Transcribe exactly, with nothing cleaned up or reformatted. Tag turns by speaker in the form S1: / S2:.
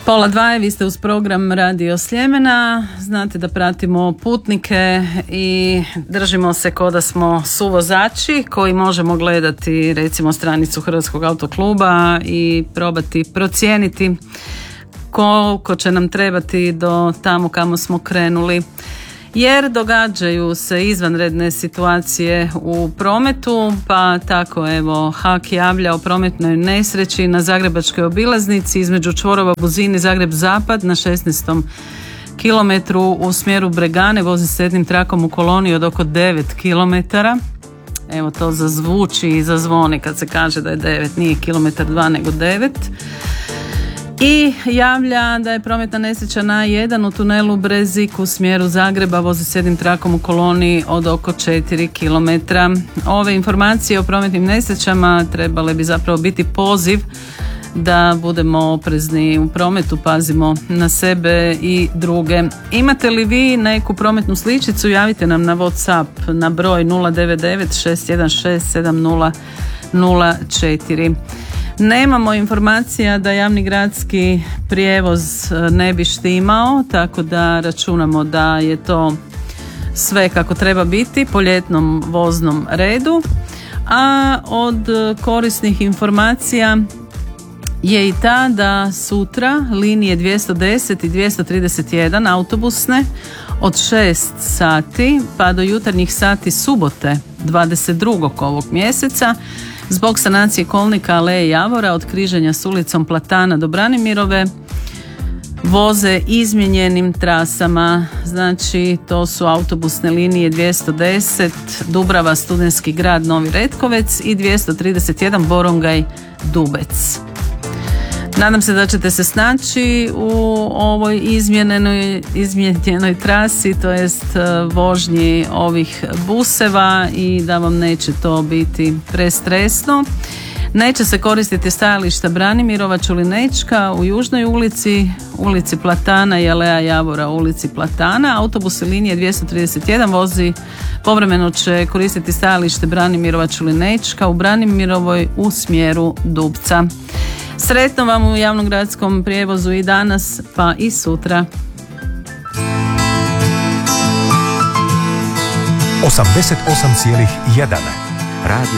S1: Pola dva je, vi ste uz program Radio Sljemena. Znate da pratimo putnike i držimo se ko da smo suvozači koji možemo gledati recimo stranicu Hrvatskog autokluba i probati procijeniti koliko će nam trebati do tamo kamo smo krenuli. Jer događaju se izvanredne situacije u prometu, pa tako evo H A K javlja o prometnoj nesreći na zagrebačkoj obilaznici između čvorova Buzin i Zagreb Zapad na šesnaestom kilometru u smjeru Bregane. Vozi se jednim trakom u koloni od oko devet kilometara. Evo to zazvuči i zazvoni kad se kaže da je devet, nije kilometar dva nego devet. I javlja da je prometna nesreća na jedan u tunelu Brezik u smjeru Zagreba, vozi s jednim trakom u koloni od oko četiri kilometra. Ove informacije o prometnim nesrećama trebale bi zapravo biti poziv da budemo oprezni u prometu, pazimo na sebe i druge. Imate li vi neku prometnu sličicu, javite nam na WhatsApp na broj nula devet devet šest jedan šest sedam nula nula četiri. Nemamo informacija da javni gradski prijevoz ne bi štimao, tako da računamo da je to sve kako treba biti po ljetnom voznom redu. A od korisnih informacija je i ta da sutra linije dvjesto deset i dvjesto trideset jedan autobusne od šest sati pa do jutarnjih sati subote dvadeset drugog ovog mjeseca zbog sanacije kolnika Aleje Javora od križanja s ulicom Platana do Branimirove voze izmijenjenim trasama. Znači to su autobusne linije dvjesto deset Dubrava, Studentski grad, Novi Retkovec i dvjesto trideset jedan Borongaj, Dubec. Nadam se da ćete se snaći u ovoj izmijenjenoj, izmijenjenoj trasi, to jest vožnji ovih buseva i da vam neće to biti prestresno. Neće se koristiti stajališta Branimirova, Čulinečka u Južnoj ulici, ulici Platana i Aleja Javora u ulici Platana. Autobus linije dvjesto trideset jedan vozi povremeno će koristiti stajalište Branimirova, Čulinečka u Branimirovoj u smjeru Dubca. Sretno vam u javnom gradskom prijevozu i danas, pa i sutra.
S2: osamdeset osam zarez jedan Radio